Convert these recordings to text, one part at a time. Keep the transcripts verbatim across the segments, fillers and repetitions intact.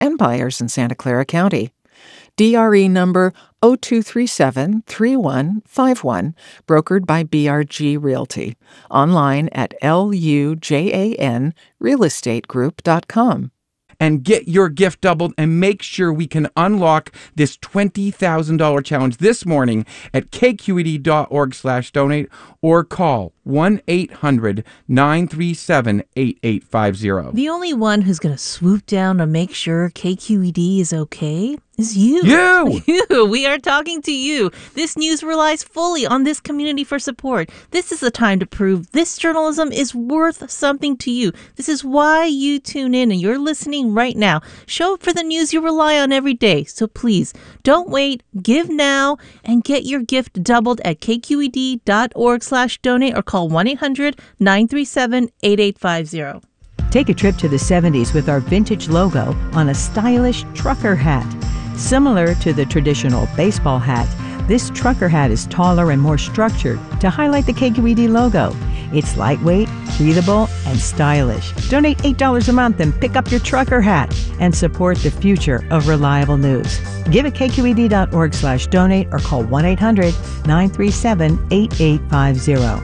and buyers in Santa Clara County. D R E number zero two three seven three one five one, brokered by B R G Realty. Online at L U J A N real estate group dot com. And get your gift doubled and make sure we can unlock this twenty thousand dollars challenge this morning at K Q E D dot org slash donate or call one eight hundred nine three seven eight eight five zero. The only one who's going to swoop down to make sure K Q E D is okay is you. You! You! We are talking to you. This news relies fully on this community for support. This is the time to prove this journalism is worth something to you. This is why you tune in and you're listening right now. Show up for the news you rely on every day. So please, don't wait. Give now and get your gift doubled at K Q E D dot org slash donate or call one eight hundred nine three seven eight eight five zero. Take a trip to the seventies with our vintage logo on a stylish trucker hat. Similar to the traditional baseball hat, this trucker hat is taller and more structured to highlight the K Q E D logo. It's lightweight, breathable, and stylish. Donate eight dollars a month and pick up your trucker hat and support the future of reliable news. Give at K Q E D dot org slash donate or call one eight hundred nine three seven eight eight five zero.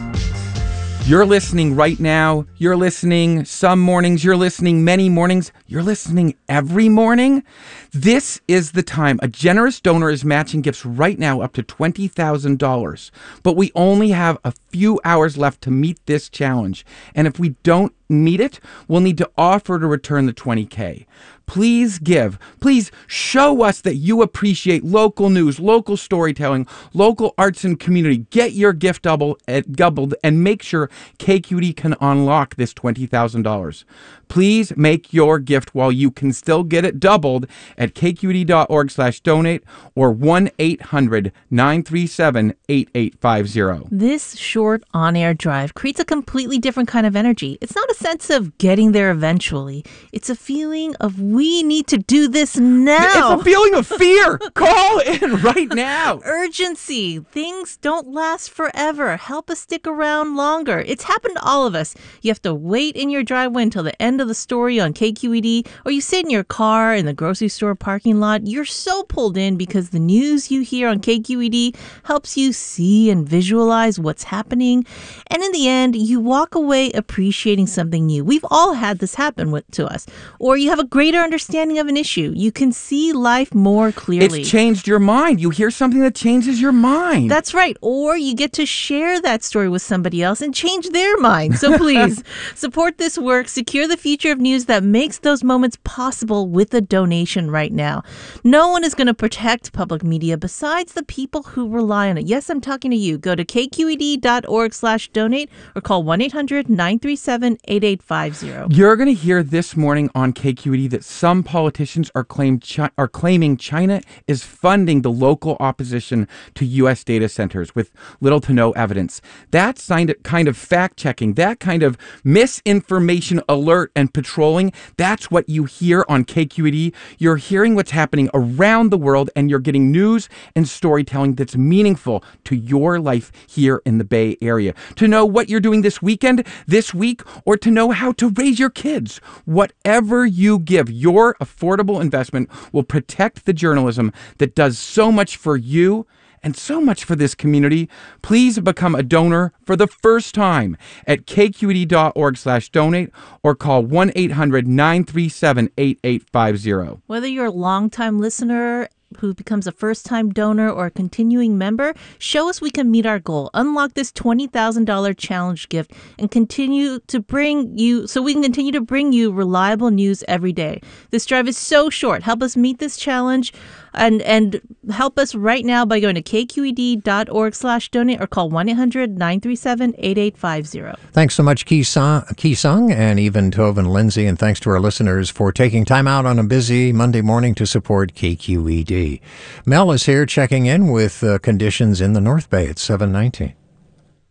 You're listening right now. You're listening some mornings. You're listening many mornings. You're listening every morning. This is the time. A generous donor is matching gifts right now up to twenty thousand dollars. But we only have a few hours left to meet this challenge. And if we don't meet it, we'll need to offer to return the twenty K. Please give. Please show us that you appreciate local news, local storytelling, local arts and community. Get your gift double, uh, doubled and make sure K Q E D can unlock this twenty thousand dollars. Please make your gift while you can still get it doubled at K Q E D dot org slash donate or one eight hundred nine three seven eight eight five zero. This short on-air drive creates a completely different kind of energy. It's not a sense of getting there eventually. It's a feeling of we need to do this now. It's a feeling of fear. Call in right now. Urgency. Things don't last forever. Help us stick around longer. It's happened to all of us. You have to wait in your driveway until the end of the story on K Q E D, or you sit in your car in the grocery store parking lot. You're so pulled in because the news you hear on K Q E D helps you see and visualize what's happening. And in the end, you walk away appreciating something new. We've all had this happen with, to us. Or you have a greater understanding of an issue. You can see life more clearly. It's changed your mind. You hear something that changes your mind. That's right. Or you get to share that story with somebody else and change their mind. So please, support this work. Secure the future of news that makes those moments possible with a donation right now. No one is going to protect public media besides the people who rely on it. Yes, I'm talking to you. Go to K Q E D dot org slash donate or call one eight hundred nine three seven eight eight five zero. You're going to hear this morning on K Q E D that some politicians are, claim chi- are claiming China is funding the local opposition to U S data centers with little to no evidence. That kind of fact-checking, that kind of misinformation alert and patrolling, that's what you hear on K Q E D. You're hearing what's happening around the world, and you're getting news and storytelling that's meaningful to your life here in the Bay Area. To know what you're doing this weekend, this week, or to know how to raise your kids. Whatever you give, your affordable investment will protect the journalism that does so much for you and so much for this community. Please become a donor for the first time at K Q E D dot org slash donate or call one eight hundred nine three seven eight eight five zero. Whether you're a longtime listener who becomes a first-time donor or a continuing member, show us we can meet our goal. Unlock this twenty thousand dollars challenge gift and continue to bring you, so we can continue to bring you reliable news every day. This drive is so short. Help us meet this challenge and, and help us right now by going to K Q E D dot org slash donate or call one eight hundred nine three seven eight eight five zero. Thanks so much, Ki Sung, and even Tove and Lindsay, and thanks to our listeners for taking time out on a busy Monday morning to support K Q E D. Mel is here checking in with uh, conditions in the North Bay at seven nineteen.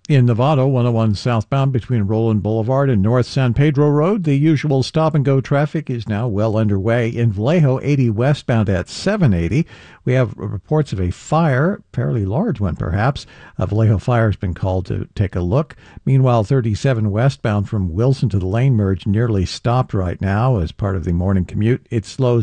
In Novato, one oh one southbound between Roland Boulevard and North San Pedro Road, the usual stop-and-go traffic is now well underway. In Vallejo, eighty westbound at seven eighty, we have reports of a fire, fairly large one perhaps. A Vallejo fire has been called to take a look. Meanwhile, thirty-seven westbound from Wilson to the lane merge nearly stopped right now as part of the morning commute. It slows